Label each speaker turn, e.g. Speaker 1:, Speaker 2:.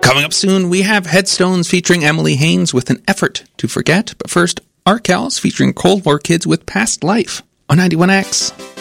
Speaker 1: Coming up soon, we have Headstones featuring Emily Haynes with An Effort to Forget. But first, Arkells featuring Cold War Kids with Past Life on 91X.